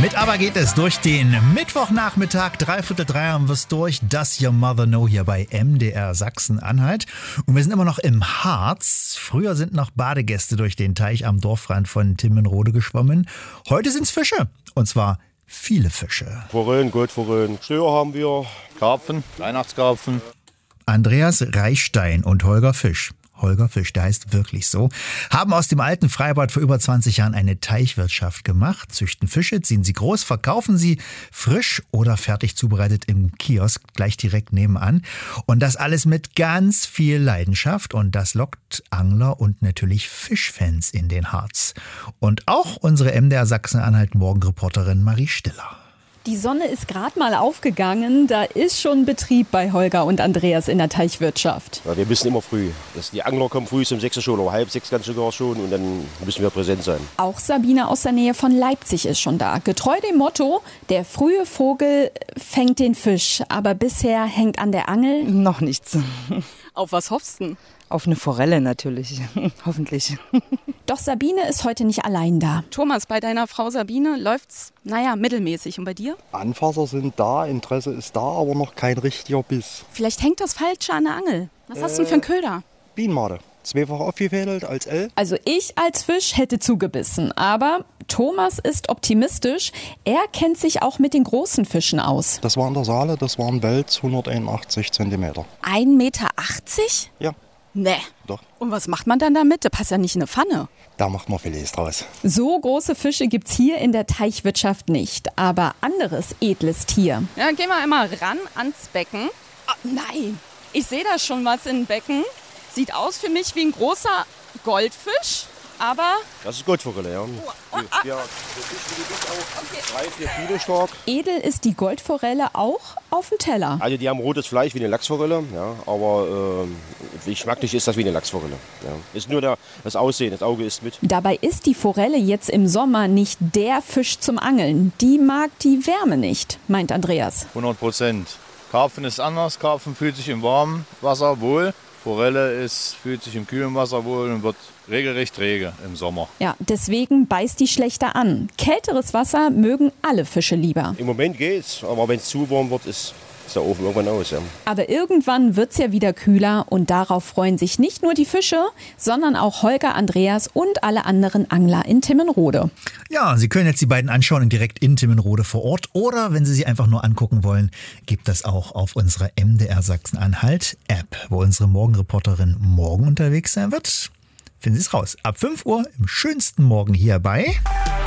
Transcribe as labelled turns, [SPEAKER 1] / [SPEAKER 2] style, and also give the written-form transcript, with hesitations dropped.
[SPEAKER 1] Mit Aber geht es durch den Mittwochnachmittag, 2:45 haben wir es durch. Does Your Mother Know hier bei MDR Sachsen-Anhalt. Und wir sind immer noch im Harz. Früher sind noch Badegäste durch den Teich am Dorfrand von Timmenrode geschwommen. Heute sind es Fische. Und zwar viele Fische.
[SPEAKER 2] Forellen, Goldforellen, Stöher haben wir.
[SPEAKER 3] Karpfen, Weihnachtskarpfen.
[SPEAKER 1] Andreas Reichstein und Holger Fisch, der heißt wirklich so, haben aus dem alten Freibad vor über 20 Jahren eine Teichwirtschaft gemacht, züchten Fische, ziehen sie groß, verkaufen sie frisch oder fertig zubereitet im Kiosk gleich direkt nebenan. Und das alles mit ganz viel Leidenschaft, und das lockt Angler und natürlich Fischfans in den Harz. Und auch unsere MDR Sachsen-Anhalt-Morgenreporterin Marie Stiller.
[SPEAKER 4] Die Sonne ist gerade mal aufgegangen, da ist schon Betrieb bei Holger und Andreas in der Teichwirtschaft.
[SPEAKER 2] Ja, wir müssen immer früh. Die Angler kommen früh um 6 schon oder 5:30 ganz sogar schon, und dann müssen wir präsent sein.
[SPEAKER 4] Auch Sabine aus der Nähe von Leipzig ist schon da. Getreu dem Motto, der frühe Vogel fängt den Fisch, aber bisher hängt an der Angel
[SPEAKER 5] noch nichts.
[SPEAKER 4] Auf was hoffst du?
[SPEAKER 5] Auf eine Forelle natürlich, hoffentlich.
[SPEAKER 4] Doch Sabine ist heute nicht allein da.
[SPEAKER 6] Thomas, bei deiner Frau Sabine läuft's, mittelmäßig. Und bei dir?
[SPEAKER 7] Anfasser sind da, Interesse ist da, aber noch kein richtiger Biss.
[SPEAKER 6] Vielleicht hängt das Falsche an der Angel. Was hast du denn für einen Köder?
[SPEAKER 7] Bienenmade. Zweifach aufgefädelt als L.
[SPEAKER 4] Also ich als Fisch hätte zugebissen, aber Thomas ist optimistisch. Er kennt sich auch mit den großen Fischen aus.
[SPEAKER 7] Das war in der Saale, das waren Wels 181 cm.
[SPEAKER 6] 1,80 Meter?
[SPEAKER 7] Ja.
[SPEAKER 6] Nee.
[SPEAKER 7] Doch.
[SPEAKER 6] Und was macht man dann damit? Der passt ja nicht in eine Pfanne.
[SPEAKER 7] Da macht man Filets draus.
[SPEAKER 4] So große Fische gibt's hier in der Teichwirtschaft nicht, aber anderes edles Tier.
[SPEAKER 6] Ja, gehen wir einmal ran ans Becken. Oh, nein, ich sehe da schon was im Becken. Sieht aus für mich wie ein großer Goldfisch, aber...
[SPEAKER 2] Das ist Goldforelle, ja. Der Fisch ist auch 3-4 Kilo stark.
[SPEAKER 4] Edel ist die Goldforelle auch auf dem Teller.
[SPEAKER 2] Also die haben rotes Fleisch wie eine Lachsforelle, ja, aber geschmacklich ist das wie eine Lachsforelle. Ja. Ist nur das Aussehen, das Auge ist mit.
[SPEAKER 4] Dabei ist die Forelle jetzt im Sommer nicht der Fisch zum Angeln. Die mag die Wärme nicht, meint Andreas.
[SPEAKER 3] 100%. Karpfen ist anders. Karpfen fühlt sich im warmen Wasser wohl. Forelle fühlt sich im kühlen Wasser wohl und wird regelrecht träge im Sommer.
[SPEAKER 4] Ja, deswegen beißt die schlechter an. Kälteres Wasser mögen alle Fische lieber.
[SPEAKER 2] Im Moment geht's, aber wenn es zu warm wird, ist der Ofen irgendwann aus. Ja.
[SPEAKER 4] Aber irgendwann wird's ja wieder kühler, und darauf freuen sich nicht nur die Fische, sondern auch Holger, Andreas und alle anderen Angler in Timmenrode.
[SPEAKER 1] Ja, Sie können jetzt die beiden anschauen direkt in Timmenrode vor Ort, oder wenn Sie sie einfach nur angucken wollen, gibt das auch auf unserer MDR Sachsen-Anhalt App, wo unsere Morgenreporterin morgen unterwegs sein wird. Finden Sie es raus. Ab 5 Uhr im schönsten Morgen hier bei